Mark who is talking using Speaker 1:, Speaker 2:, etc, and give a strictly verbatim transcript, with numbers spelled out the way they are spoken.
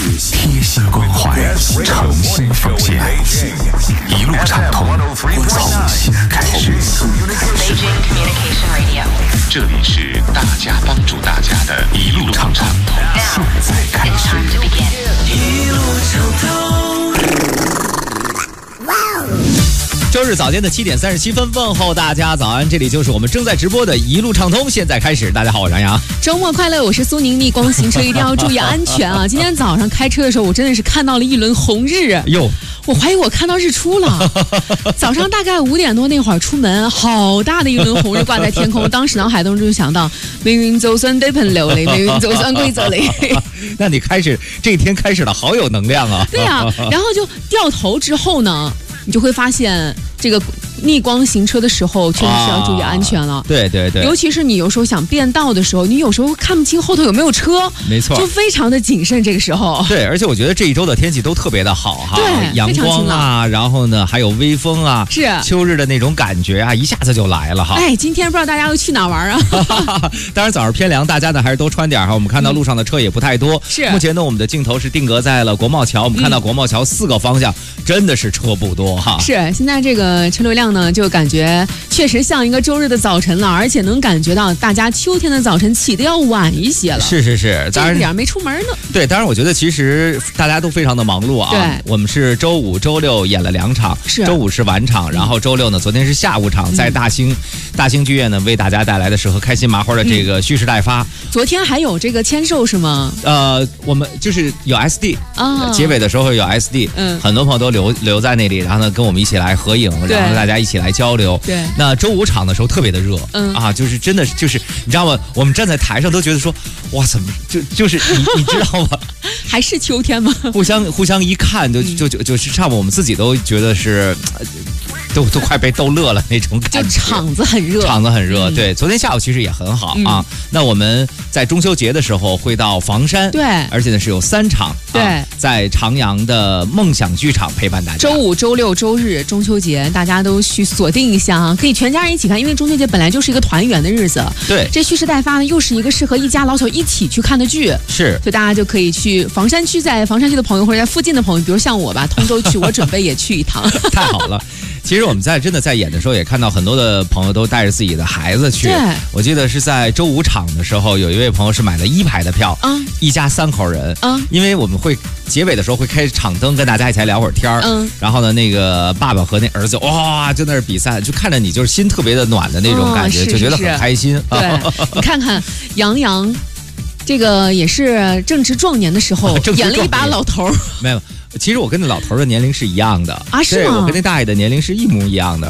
Speaker 1: 贴心关怀，诚心奉献，一路畅通，从新开始。这里是大家帮助大家的一路畅通，现在开始。一路畅通。
Speaker 2: 周日早间的七点三十七分，问候大家早安！这里就是我们正在直播的一路畅通，现在开始。大家好，我是杨洋。
Speaker 3: 周末快乐，我是苏宁。逆光行车一定要注意安全啊！今天早上开车的时候，我真的是看到了一轮红日。
Speaker 2: 哟，
Speaker 3: 我怀疑我看到日出了。早上大概五点多那会儿出门，好大的一轮红日挂在天空。当时脑海当中就想到，命运就算得喷流泪，命运就算规则泪。
Speaker 2: 那你开始这一天开始了，好有能量啊！
Speaker 3: 对啊，然后就掉头之后呢，你就会发现这个逆光行车的时候，确实是要注意安全了。
Speaker 2: 啊、对对对，
Speaker 3: 尤其是你有时候想变道的时候，你有时候看不清后头有没有车，
Speaker 2: 没错，
Speaker 3: 就非常的谨慎。这个时候，
Speaker 2: 对，而且我觉得这一周的天气都特别的好哈，
Speaker 3: 对，
Speaker 2: 阳光啊，然后呢还有微风啊，
Speaker 3: 是
Speaker 2: 秋日的那种感觉啊，一下子就来了哈。
Speaker 3: 哎，今天不知道大家都去哪玩啊？
Speaker 2: 当然早上偏凉，大家呢还是多穿点哈。我们看到路上的车也不太多，
Speaker 3: 是、
Speaker 2: 嗯、目前呢我们的镜头是定格在了国贸桥，我们看到国贸桥四个方向、嗯、真的是车不多哈。
Speaker 3: 是，现在这个车流量呢，就感觉确实像一个周日的早晨了，而且能感觉到大家秋天的早晨起得要晚一些了。
Speaker 2: 是是是，当然
Speaker 3: 这点没出门呢。
Speaker 2: 对，当然我觉得其实大家都非常的忙碌啊。
Speaker 3: 对，
Speaker 2: 我们是周五、周六演了两场，
Speaker 3: 是
Speaker 2: 周五是晚场，然后周六呢，昨天是下午场，嗯、在大兴大兴剧院呢为大家带来的是和开心麻花的这个蓄势待发。嗯、
Speaker 3: 昨天还有这个签售是吗？
Speaker 2: 呃，我们就是有 S D
Speaker 3: 啊，
Speaker 2: 结尾的时候有 S D， 嗯，很多朋友都留留在那里，然后呢跟我们一起来合影，然后大家一起来交流。
Speaker 3: 对，
Speaker 2: 那周五场的时候特别的热，嗯啊，就是真的就是你知道吗？我们站在台上都觉得说，哇，怎么就就是你你知道吗？
Speaker 3: 还是秋天吗？
Speaker 2: 互相互相一看就就就就是差不多我们自己都觉得是。都都快被逗乐了那种感觉，
Speaker 3: 就场子很热，
Speaker 2: 场子很热。嗯、对，昨天下午其实也很好、嗯、啊。那我们在中秋节的时候会到房山，
Speaker 3: 对，
Speaker 2: 而且呢是有三场，
Speaker 3: 对，
Speaker 2: 啊、在长阳的梦想剧场陪伴大家。
Speaker 3: 周五、周六、周日中秋节，大家都去锁定一下啊，可以全家人一起看，因为中秋节本来就是一个团圆的日子。
Speaker 2: 对，
Speaker 3: 这蓄势待发呢，又是一个适合一家老小一起去看的剧，
Speaker 2: 是，
Speaker 3: 所以大家就可以去房山区，在房山区的朋友或者在附近的朋友，比如像我吧，通州区，我准备也去一趟。
Speaker 2: 太好了。其实我们在真的在演的时候，也看到很多的朋友都带着自己的孩子去。
Speaker 3: 对，
Speaker 2: 我记得是在周五场的时候，有一位朋友是买了一排的票，嗯，一家三口人，嗯，因为我们会结尾的时候会开场灯，跟大家一起来聊会儿天儿，嗯，然后呢，那个爸爸和那儿子哇，就在那儿比赛，就看着你就是心特别的暖的那种感觉，
Speaker 3: 哦、是是是
Speaker 2: 就觉得很开心。
Speaker 3: 对，你看看杨洋，这个也是正值壮年的时候，演了一把老头儿，
Speaker 2: 没有。其实我跟那老头的年龄是一样的
Speaker 3: 啊，是吗？
Speaker 2: 对，我跟那大爷的年龄是一模一样的。